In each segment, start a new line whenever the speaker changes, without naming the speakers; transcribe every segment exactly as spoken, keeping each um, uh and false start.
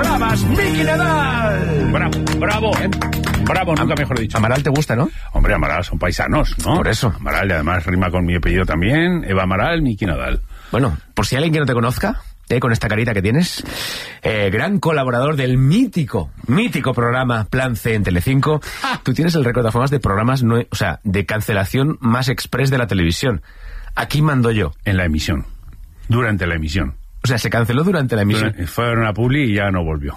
bravas, Miki Nadal.
Bravo, bravo, ¿eh? Bravo, nunca mejor dicho.
Amaral te gusta, ¿no?
Hombre, Amaral son paisanos, ¿no?
Por eso.
Amaral, y además rima con mi apellido también. Eva Amaral, Miki Nadal.
Bueno, por si alguien que no te conozca, eh, con esta carita que tienes, eh, gran colaborador del mítico, mítico programa Plan C en Telecinco. Ah. Tú tienes el récord de formas de programas, no, o sea, de cancelación más express de la televisión. Aquí mando yo.
En la emisión. Durante la emisión.
O sea, se canceló durante la emisión.
Durante, fue a una publi y ya no volvió.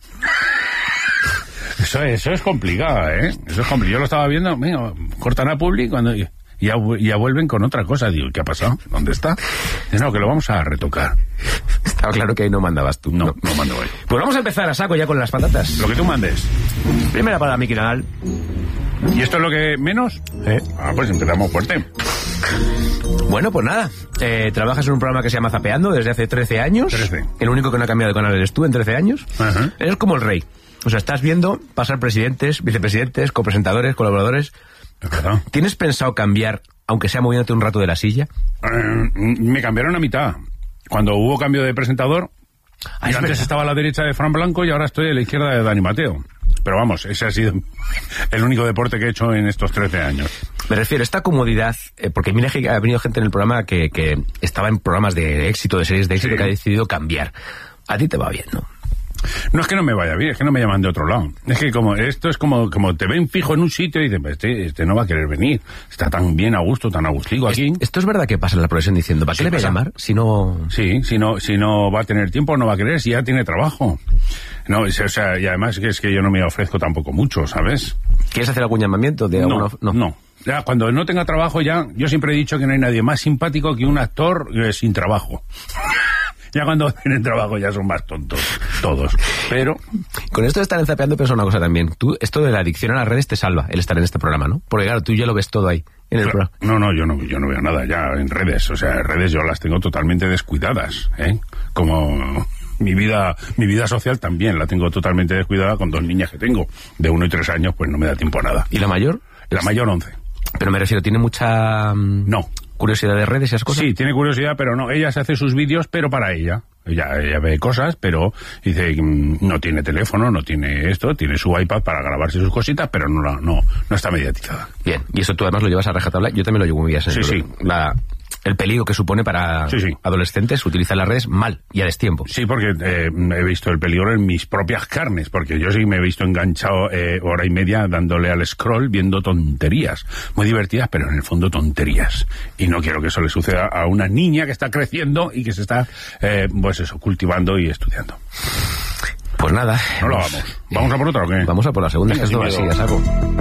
Eso, eso es complicado, ¿eh? Eso es complicado. Yo lo estaba viendo, mira, cortan a publi cuando ya, ya vuelven con otra cosa. Digo, ¿qué ha pasado? ¿Dónde está? Dice, no, que lo vamos a retocar.
Estaba claro que ahí no mandabas tú.
No,
no,
no mando ahí.
Pues vamos a empezar a saco ya con las patatas.
Lo que tú mandes.
Primera para Miki Nadal.
¿Y esto es lo que menos?
¿Eh?
Ah, pues empezamos fuerte.
Bueno, pues nada. Eh, trabajas en un programa que se llama Zapeando desde hace trece años.
trece.
El único que no ha cambiado de canal eres tú en trece años.
Ajá.
Eres como el rey. O sea, estás viendo pasar presidentes, vicepresidentes, copresentadores, colaboradores.
Es verdad.
¿Tienes pensado cambiar, aunque sea moviéndote un rato de la silla?
Eh, me cambiaron a mitad. Cuando hubo cambio de presentador,
Ah,
yo antes
verdad.
estaba a la derecha de Fran Blanco y ahora estoy a la izquierda de Dani Mateo. Pero vamos, ese ha sido el único deporte que he hecho en estos trece años.
Me refiero a esta comodidad, eh, porque mira que ha venido gente en el programa que, que estaba en programas de éxito, de series de éxito,
Sí.
que ha decidido cambiar. A ti te va bien, ¿no?
No es que no me vaya bien, es que no me llaman de otro lado. Es que como esto es como, como te ven fijo en un sitio y dicen, pues este, este no va a querer venir. Está tan bien a gusto, tan agustigo aquí.
Es- esto es verdad que pasa en la profesión diciendo, ¿para qué
Sí,
le voy a
pasa.
llamar si no...?
Sí, si no, si no va a tener tiempo, no va a querer, si ya tiene trabajo. No, es- o sea, y además que es que yo no me ofrezco tampoco mucho, ¿sabes?
¿Quieres hacer algún llamamiento de
No,
alguna-
no, no. Ya, cuando no tenga trabajo ya, yo siempre he dicho que no hay nadie más simpático que un actor eh, sin trabajo. Ya cuando tienen trabajo ya son más tontos, todos. Pero...
Con esto de estar enzapeando pienso una cosa también. Tú, esto de la adicción a las redes te salva, el estar en este programa, ¿no? Porque claro, tú ya lo ves todo ahí, en el
Claro,
programa.
no, no, yo no, yo no veo nada ya en redes. O sea, en redes yo las tengo totalmente descuidadas, ¿eh? Como mi vida, mi vida social también la tengo totalmente descuidada con dos niñas que tengo. De uno y tres años, pues no me da tiempo a nada.
¿Y la mayor?
La mayor once.
Pero me refiero, ¿tiene mucha mm,
No.
curiosidad de redes y esas cosas?
Sí, tiene curiosidad, pero no. Ella se hace sus vídeos, pero para ella. Ella, ella ve cosas, pero dice, mm, no tiene teléfono, no tiene esto, tiene su iPad para grabarse sus cositas, pero no, la- no, no está mediatizada.
Bien, y eso tú además lo llevas a rajatabla. Yo también lo llevo muy bien.
Sí, sí.
La, el peligro que supone para
Sí, sí.
adolescentes utilizar las redes mal y a destiempo.
Sí, porque eh, he visto el peligro en mis propias carnes, porque yo sí me he visto enganchado eh, hora y media dándole al scroll viendo tonterías, muy divertidas, pero en el fondo tonterías. Y no quiero que eso le suceda a una niña que está creciendo y que se está, eh, pues eso, cultivando y estudiando.
Pues nada.
No lo hagamos. ¿Vamos a por otra o qué?
Vamos a por la segunda,
Venga,
que es
sin
así,
miedo.
a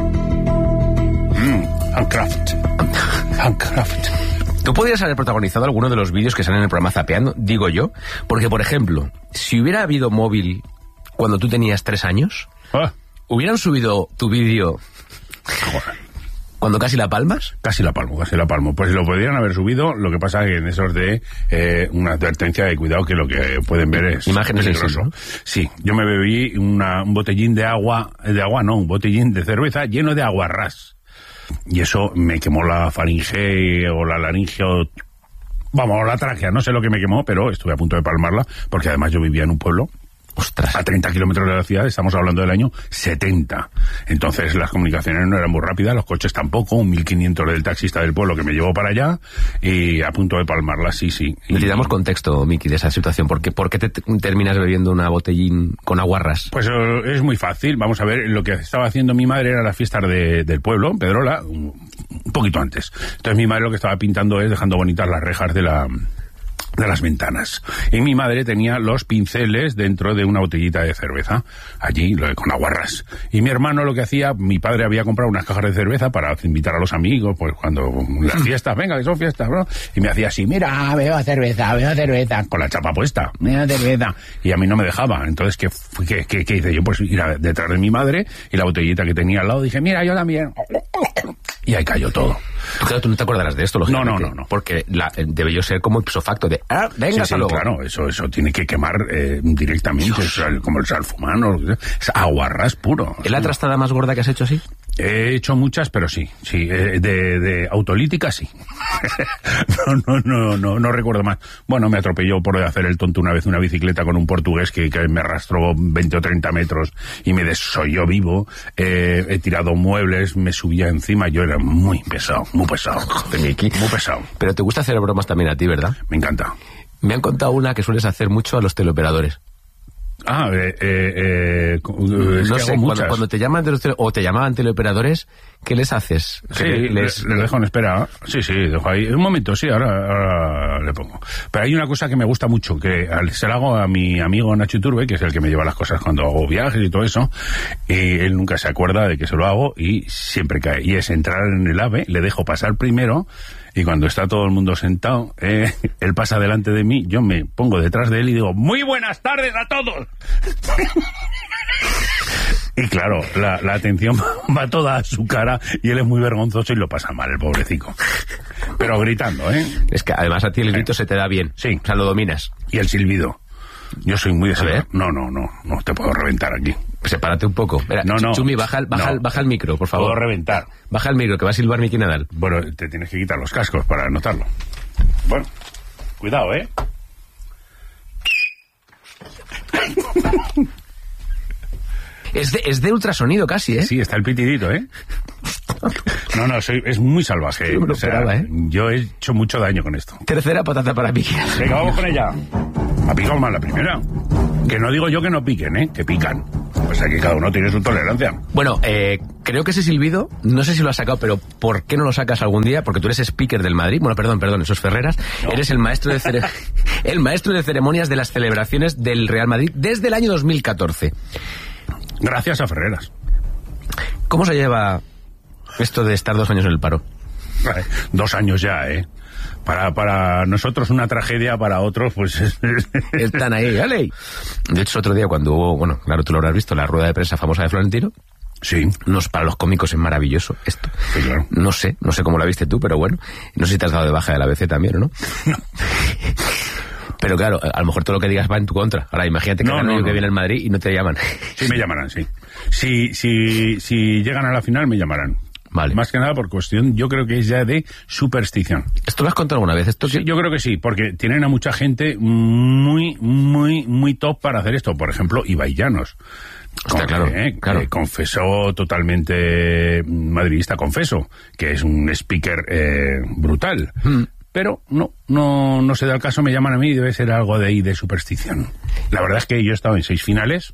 saco.
Mm, Handcraft. Handcraft.
Tú podrías haber protagonizado alguno de los vídeos que salen en el programa Zapeando, digo yo, porque, por ejemplo, si hubiera habido móvil cuando tú tenías tres años,
Ah,
¿hubieran subido tu vídeo
joder.
cuando casi la palmas?
Casi la palmo, casi la palmo. Pues lo podrían haber subido, lo que pasa que en esos de eh, una advertencia de cuidado que lo que pueden ver es
Imágenes
peligroso.
sensibles,
Sí, yo me bebí una, un botellín de agua, de agua no, un botellín de cerveza lleno de aguarrás. Y eso me quemó la faringe o la laringe o... Vamos, o la tráquea, no sé lo que me quemó, pero estuve a punto de palmarla, porque además yo vivía en un pueblo
Ostras.
a treinta kilómetros de la ciudad, estamos hablando del año setenta. Entonces las comunicaciones no eran muy rápidas, los coches tampoco, un mil quinientos del taxista del pueblo que me llevó para allá y a punto de palmarla, sí, sí. Y-
Necesitamos contexto, Miki, de esa situación. ¿Por qué, por qué te t- terminas bebiendo una botellín con aguarras?
Pues eh, es muy fácil, vamos a ver, lo que estaba haciendo mi madre era las fiestas de, del pueblo, en Pedrola, un, un poquito antes. Entonces mi madre lo que estaba pintando es dejando bonitas las rejas de la... de las ventanas. Y mi madre tenía los pinceles dentro de una botellita de cerveza, allí, lo de- con aguarrás. Y mi hermano lo que hacía, mi padre había comprado unas cajas de cerveza para invitar a los amigos, pues cuando las fiestas, venga, que son fiestas, ¿no? Y me hacía así, mira, veo cerveza, veo cerveza, con la chapa puesta, veo cerveza. Y a mí no me dejaba. Entonces, ¿qué, fu- qué, qué, qué hice yo? Pues ir a- detrás de mi madre y la botellita que tenía al lado, dije, mira, yo también. Y ahí cayó todo.
Tú, claro, tú no te acordarás de esto,
No,
lógicamente.
no, no, no.
Porque la, eh, debe yo ser como ipso facto de, ah, venga,
Sí,
hasta
sí,
luego.
claro, eso, eso tiene que quemar eh, directamente, o sea, como el salfumano, es aguarrás puro.
¿Es la trastada más gorda que has hecho así?
He hecho muchas, pero sí, sí, de, de autolítica sí. no, no, no, no, no recuerdo más. Bueno, me atropelló por hacer el tonto una vez una bicicleta con un portugués que, que me arrastró veinte o treinta metros y me desolló vivo. Eh, he tirado muebles, me subía encima, yo era muy pesado, muy pesado. Muy pesado.
Pero te gusta hacer bromas también a ti, ¿verdad?
Me encanta.
Me han contado una que sueles hacer mucho a los teleoperadores.
Ah, eh, eh, eh,
no sé, cuando, cuando te llaman de los tele, o te llamaban teleoperadores, ¿qué les haces?
Sí,
les,
les, les dejo en espera. Sí, sí, dejo ahí. Un momento, sí, ahora, ahora le pongo. Pero hay una cosa que me gusta mucho, que se la hago a mi amigo Nacho Iturbe, que es el que me lleva las cosas cuando hago viajes y todo eso, y él nunca se acuerda de que se lo hago y siempre cae. Y es entrar en el AVE, le dejo pasar primero, y cuando está todo el mundo sentado, eh, él pasa delante de mí, yo me pongo detrás de él y digo, ¡muy buenas tardes a todos! Y claro, la, la atención va toda a su cara y él es muy vergonzoso y lo pasa mal, el pobrecito. Pero gritando, ¿eh?
Es que además a ti el grito eh. se te da bien.
Sí.
O sea, lo dominas.
Y el silbido. Yo soy muy de saber. No, no, no, no te puedo reventar aquí.
Sepárate un poco. Mira,
no, no.
Chumi, baja, baja,
no.
baja el micro, por favor.
Puedo reventar.
Baja el micro, que va a silbar Miki Nadal.
Bueno, te tienes que quitar los cascos para notarlo. Bueno, cuidado, ¿eh?
Es de, es de ultrasonido casi, ¿eh?
Sí, está el pitidito, ¿eh? No, no, soy, es muy salvaje.
Yo, me lo
o sea,
esperaba, ¿eh?
Yo he hecho mucho daño con esto.
Tercera patata para Miki.
Venga, vamos con ella. Ha picado mal la primera. Que no digo yo que no piquen, ¿eh? Que pican. Pues aquí cada uno tiene su tolerancia.
Bueno, eh, creo que ese silbido, no sé si lo has sacado, pero ¿por qué no lo sacas algún día? Porque tú eres speaker del Madrid. Bueno, perdón, perdón, eso es Ferreras. No. Eres el maestro de cere... el maestro de ceremonias de las celebraciones del Real Madrid desde el año dos mil catorce.
Gracias a Ferreras.
¿Cómo se lleva esto de estar dos años en el paro?
Dos años ya, ¿eh? Para, para nosotros una tragedia, para otros, pues...
Están ahí, ¿vale? De hecho, otro día cuando hubo, bueno, claro, tú lo habrás visto, la rueda de prensa famosa de Florentino.
Sí.
Nos, para los cómicos es maravilloso esto.
Sí, claro.
No sé, no sé cómo la viste tú, pero bueno. No sé si te has dado de baja de la B C también, ¿o no?
No.
Pero claro, a lo mejor todo lo que digas va en tu contra. Ahora, imagínate que
no,
gana
no,
el año
no.
que viene el Madrid y no te llaman.
Sí, me llamarán, sí. Si, si, si llegan a la final, me llamarán.
Vale.
Más que nada por cuestión, yo creo que es ya de superstición.
¿Esto lo has contado alguna vez? ¿Esto
sí, yo creo que sí, porque tienen a mucha gente muy, muy, muy top para hacer esto. Por ejemplo, Ibai Llanos.
Está claro,
eh,
claro.
Eh, confesó totalmente madridista, confeso, que es un speaker eh, brutal. Mm. Pero no, no, no se da el caso, me llaman a mí y debe ser algo de ahí de superstición. La verdad es que yo he estado en seis finales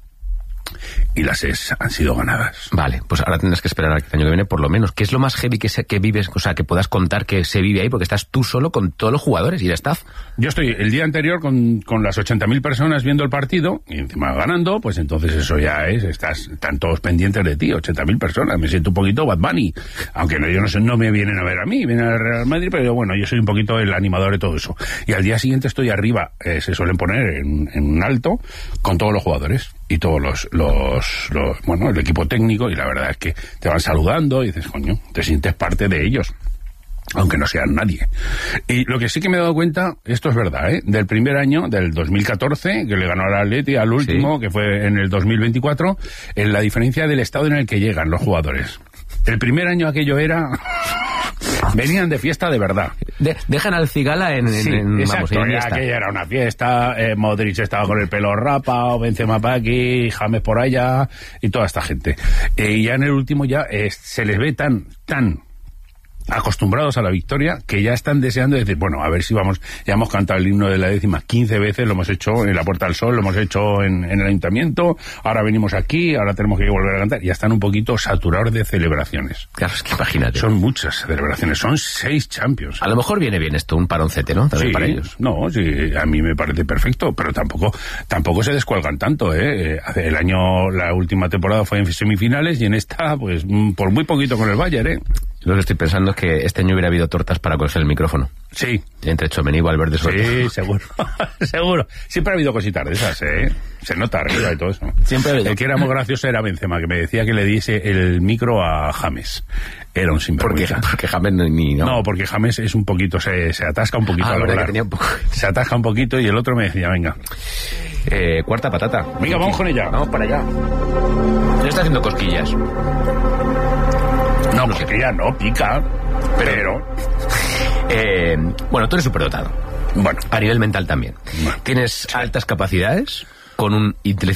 y las seis han sido ganadas.
Vale, pues ahora tendrás que esperar al año que viene por lo menos. ¿Qué es lo más heavy que, se, que vives, o sea, que puedas contar que se vive ahí? Porque estás tú solo con todos los jugadores y el staff.
Yo estoy el día anterior con, con las ochenta mil personas viendo el partido y encima ganando, pues entonces eso ya es, estás, están todos pendientes de ti, ochenta mil personas. Me siento un poquito Bad Bunny, aunque no, yo no sé, no me vienen a ver a mí, vienen al Real Madrid, pero bueno, yo soy un poquito el animador de todo eso. Y al día siguiente estoy arriba, eh, se suelen poner en, en un alto con todos los jugadores y todos los, los, los, bueno, el equipo técnico, y la verdad es que te van saludando y dices, coño, te sientes parte de ellos, aunque no sean nadie. Y lo que sí que me he dado cuenta, esto es verdad, ¿eh? Del primer año, del dos mil catorce, que le ganó al Atleti, al último, sí, que fue en el dos mil veinticuatro, en la diferencia del estado en el que llegan los jugadores. El primer año aquello era... Venían de fiesta de verdad.
De, dejan al Cigala en...
Sí,
en, en
exacto,
vamos,
ya aquella era una fiesta, eh, Modric estaba con el pelo rapado, Benzema para aquí, James por allá, y toda esta gente. Eh, y ya en el último ya eh, se les ve tan, tan acostumbrados a la victoria que ya están deseando decir, bueno, a ver si vamos, ya hemos cantado el himno de la décima quince veces, lo hemos hecho en la Puerta del Sol, lo hemos hecho en, en el Ayuntamiento, ahora venimos aquí, ahora tenemos que volver a cantar, ya están un poquito saturados de celebraciones.
Claro, es que imagínate.
Son muchas celebraciones, son seis Champions.
A lo mejor viene bien esto, un paroncete, ¿no? También
sí,
para ellos.
No, sí, a mí me parece perfecto, pero tampoco tampoco se descuelgan tanto, ¿eh? El año, la última temporada fue en semifinales y en esta, pues, por muy poquito con el Bayern, ¿eh?
Lo que estoy pensando es que este año hubiera habido tortas para coger el micrófono.
Sí.
Entre Tchouaméni y Valverde.
Sí, todo. seguro. Seguro. Siempre ha habido cositas de esas, ¿eh? Se nota arriba y todo eso.
Siempre ha habido.
El que era muy gracioso era Benzema, que me decía que le diese el micro a James. Era un sinvergüenza.
¿Por qué? Porque James ni... No,
no porque James es un poquito, se, se atasca un poquito
ah,
al
hablar.
hablar.
Que tenía un poco...
Se atasca un poquito y el otro me decía, venga.
Eh, cuarta patata.
Venga, vamos con ella.
Vamos para allá. Yo estoy haciendo cosquillas.
No, porque ya no pica, pero... pero...
Eh, bueno, tú eres superdotado.
Bueno.
A nivel mental también.
Bueno.
Tienes sí. altas capacidades, con un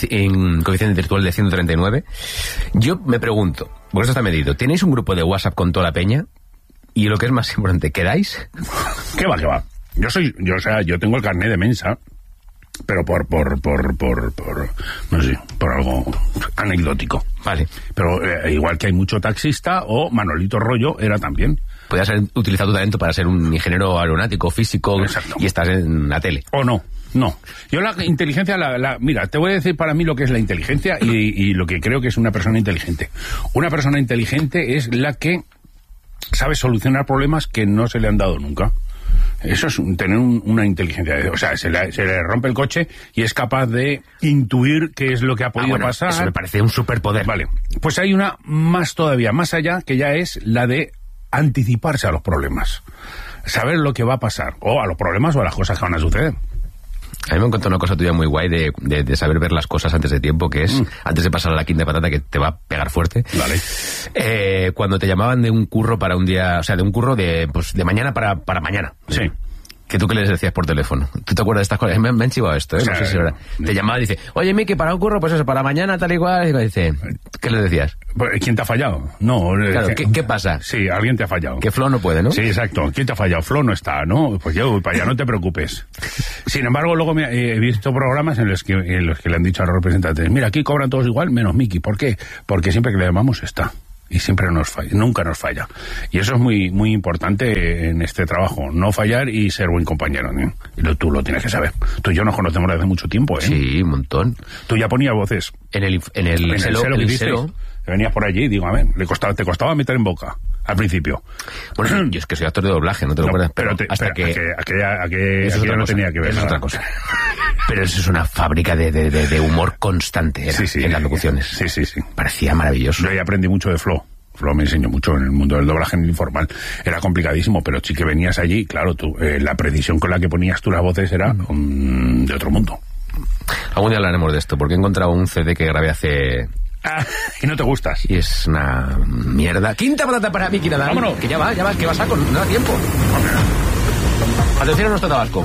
en coeficiente intelectual de ciento treinta y nueve. Yo me pregunto, porque esto está medido, ¿tenéis un grupo de WhatsApp con toda la peña? Y lo que es más importante, ¿quedáis?
¿Qué va, qué va? Yo soy, yo, o sea, yo tengo el carnet de mensa, pero por, por, por, por, por, no sé, por algo anecdótico.
Vale.
Pero eh, igual que hay mucho taxista, o Manolito Rollo era también.
Podías haber utilizado tu talento para ser un ingeniero aeronáutico, físico,
exacto,
y estás en la tele.
O no, no. Yo la inteligencia, la, la, mira, te voy a decir para mí lo que es la inteligencia y, y lo que creo que es una persona inteligente. Una persona inteligente es la que sabe solucionar problemas que no se le han dado nunca. Eso es un, tener un, una inteligencia. O sea, se le, se le rompe el coche y es capaz de intuir qué es lo que ha podido ah, bueno, pasar.
Eso me parece un superpoder.
Vale. Pues hay una más todavía, más allá, que ya es la de anticiparse a los problemas. Saber lo que va a pasar. O a los problemas o a las cosas que van a suceder.
A mí me encontró una cosa tuya muy guay de, de, de saber ver las cosas antes de tiempo, que es, mm. antes de pasar a la quinta patata, que te va a pegar fuerte.
Vale.
Eh, cuando te llamaban de un curro para un día, o sea, de un curro de, pues, de mañana para, para mañana.
Sí.
Que tú que les decías por teléfono. ¿Tú te acuerdas de estas cosas? Me, me han chivado esto, ¿eh? O sea, no sé si ahora. Te llamaba y dice, oye, Miki, para un curro, pues eso, para mañana, tal y cual. Y dice, ¿qué le decías?
¿Quién te ha fallado? No.
Claro, ¿qué, ¿qué pasa?
Sí, alguien te ha fallado.
Que Flo no puede, ¿no?
Sí, exacto. ¿Quién te ha fallado? Flo no está, ¿no? Pues yo voy para allá, no te preocupes. Sin embargo, luego me, eh, he visto programas en los, que, en los que le han dicho a los representantes, mira, aquí cobran todos igual, menos Miki. ¿Por qué? Porque siempre que le llamamos está. Y siempre nos falla, nunca nos falla. Y eso es muy muy importante en este trabajo, no fallar y ser buen compañero, ¿eh? Y lo, tú lo tienes que saber. Tú y yo nos conocemos desde hace mucho tiempo, ¿eh?
Sí, un montón.
Tú ya ponías voces.
En el en el,
en el
celo,
celo,
el
que
celo.
Venías por allí, digo, a ver, le costaba, te costaba meter en boca al principio.
Bueno, yo es que soy actor de doblaje, no te lo
no,
acuerdas,
pero,
pero
te,
hasta
pero
que...
A que, a que, a que,
eso
a que
no
cosa,
tenía que ver. Eso es otra cosa. Pero eso es una fábrica de, de, de, de humor constante, era,
sí, sí,
en las locuciones.
Sí, sí, sí.
Parecía maravilloso.
Yo ahí aprendí mucho de Flo. Flo me enseñó mucho en el mundo del doblaje en el informal. Era complicadísimo, pero sí que venías allí, claro, tú, eh, la precisión con la que ponías tú las voces era um, de otro mundo.
Algún día hablaremos de esto, porque he encontrado un C D que grabé hace...
Ah, y no te gustas.
Y es una mierda. Quinta patata para Miki Nadal.
Vámonos.
Que ya va, ya va, que va saco, no da tiempo. Atención a nuestro tabasco.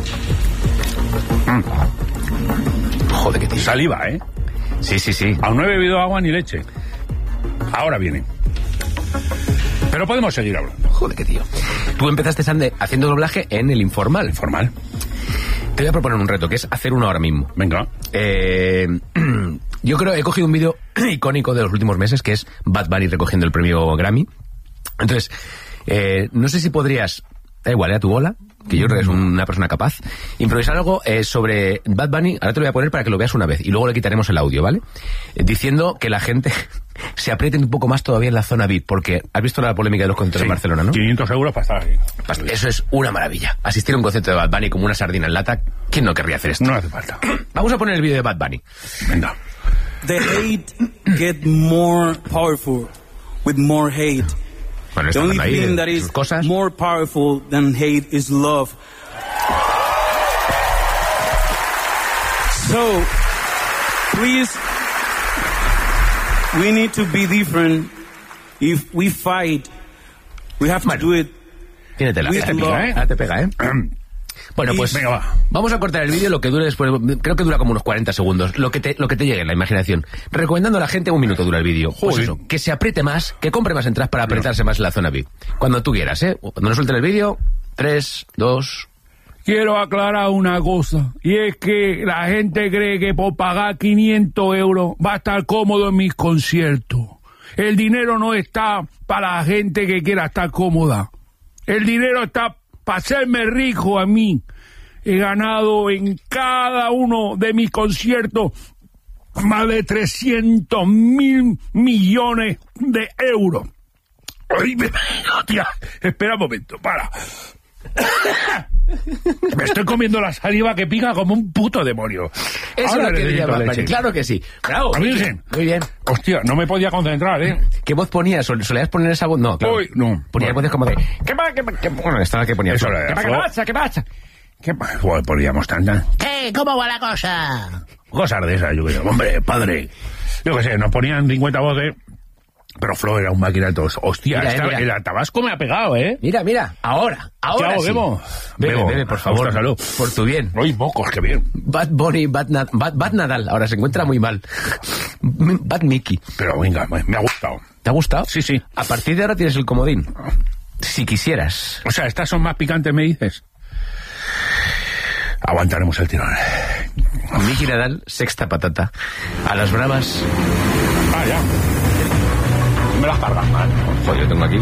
Mm. Joder, que tío.
Saliva, ¿eh?
Sí, sí, sí.
Aún no he bebido agua ni leche. Ahora viene. Pero podemos seguir hablando.
Joder, qué tío. Tú empezaste, Sande, haciendo doblaje en el informal.
Informal.
Te voy a proponer un reto, que es hacer uno ahora mismo.
Venga.
Eh, yo creo, he cogido un vídeo icónico de los últimos meses, que es Bad Bunny recogiendo el premio Grammy. Entonces, eh, no sé si podrías, da igual, ¿eh? A tu bola, que yo creo que es una persona capaz, improvisar algo eh, sobre Bad Bunny. Ahora te lo voy a poner para que lo veas una vez y luego le quitaremos el audio, ¿vale? Eh, diciendo que la gente se apriete un poco más todavía en la zona V I P, porque has visto la polémica de los conciertos
sí,
en Barcelona, ¿no?
quinientos euros para estar ahí.
Eso es una maravilla. Asistir a un concierto de Bad Bunny como una sardina en lata, ¿quién no querría hacer esto?
No hace falta.
Vamos a poner el vídeo de Bad Bunny.
Venga.
The hate get more powerful with more hate.
Bueno,
the only
ahí
thing that
sus
is
cosas.
more powerful than hate is love. So, please, we need to be different. If we fight, we have
bueno,
to do it.
Tínetela.
with
Te
love.
pega, ¿eh? Ah, te pega, ¿eh? Bueno, pues
venga, va.
Vamos a cortar el vídeo, lo que dure después, creo que dura como unos cuarenta segundos, lo que te, lo que te llegue en la imaginación. Recomendando a la gente, un minuto dura el vídeo. Pues eso, que se apriete más, que compre más entradas para apretarse más en la zona V I P. Cuando tú quieras, ¿eh? Cuando nos suelten el vídeo, tres, dos...
Quiero aclarar una cosa, y es que la gente cree que por pagar quinientos euros va a estar cómodo en mis conciertos. El dinero no está para la gente que quiera estar cómoda. El dinero está para hacerme rico a mí. He ganado en cada uno de mis conciertos más de trescientos mil millones de euros. Ay, me... Hostia, espera un momento, para. Me estoy comiendo la saliva que pica como un puto demonio.
Eso
Ahora
es lo que
necesito
diría
leche.
Claro que sí. Bravo.
A mí sí.
Muy bien.
Hostia, no me podía concentrar, ¿eh?
¿Qué voz ponías? ¿Sol- ¿Solías poner esa voz? No, claro.
Uy, no.
Ponías
Bueno.
voces como de... ¿Qué pasa? ¿Qué pasa? ¿Qué... Bueno, esta la que ponía.
Eso
¿Qué
era
pasa? ¿Qué
Flo.
pasa? ¿Qué pasa?
¿Qué pasa? Joder, poníamos tantas
¿Qué? ¿Cómo va la cosa?
cosas de esas, yo creo. Hombre, padre. Yo qué sé, nos ponían cincuenta voces Pero Flo era un máquina de todos. Hostia,
Mira,
esta-
eh, mira.
el tabasco me ha pegado, ¿eh?
Mira, mira, ahora, ahora
¿Qué hago,
sí.
bebo?
Bebe,
Bebo.
bebe, por favor,
Ostras, salud.
por tu bien.
¡Ay, mocos, qué bien!
Bad Bunny, Bad, Na- Bad, Bad Nadal, ahora se encuentra muy mal. Bad Mickey.
Pero venga, me, me ha gustado.
¿Te ha gustado?
Sí, sí.
A partir de ahora tienes el comodín. Si quisieras.
O sea, ¿estas son más picantes, me dices? Aguantaremos el tirón.
Mickey Nadal, sexta patata. A las bravas.
Ah, ya. Me las cargas mal.
Joder, yo tengo aquí.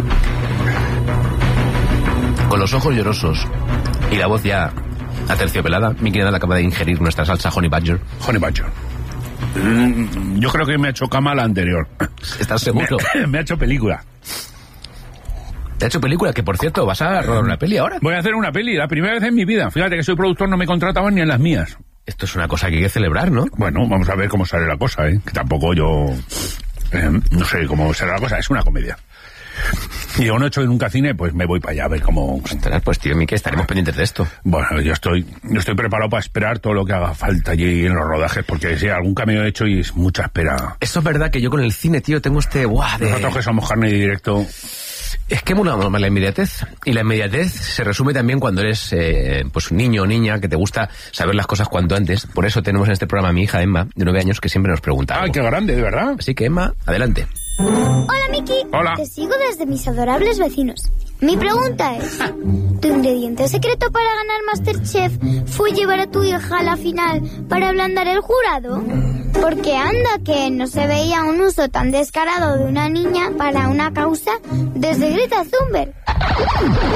Con los ojos llorosos y la voz ya aterciopelada, Mickey Nadal acaba de ingerir nuestra salsa Honey Badger.
Honey Badger. Mm, Yo creo que me ha hecho cama la anterior.
¿Estás seguro?
Me, me ha hecho película.
Te ha hecho película, que por cierto, vas a rodar una peli ahora.
Voy a hacer una peli, la primera vez en mi vida. Fíjate que soy productor, no me contrataban ni en las mías.
Esto es una cosa que hay que celebrar, ¿no?
Bueno, vamos a ver cómo sale la cosa, ¿eh? Que tampoco yo... eh, no sé cómo será la cosa, es una comedia. Y yo no he hecho nunca cine, pues me voy para allá a ver cómo...
Ostras, pues tío, Mickey, estaremos pendientes de esto.
Bueno, yo estoy, yo estoy preparado para esperar todo lo que haga falta allí en los rodajes, porque si algún camino he hecho y es mucha espera.
Eso es verdad que yo con el cine, tío, tengo este... Buah, de...
Nosotros que somos carne de directo...
Es que mola más la inmediatez. Y la inmediatez se resume también cuando eres eh, pues un niño o niña que te gusta saber las cosas cuanto antes. Por eso tenemos en este programa a mi hija Emma, de nueve años, que siempre nos pregunta
¡Ay,
algo.
qué grande, de verdad!
Así que, Emma, adelante.
Hola, Miki.
Hola.
Te sigo desde mis adorables vecinos. Mi pregunta es, ¿tu ingrediente secreto para ganar MasterChef fue llevar a tu hija a la final para ablandar el jurado? Porque anda que no se veía un uso tan descarado de una niña para una causa desde Greta Thunberg.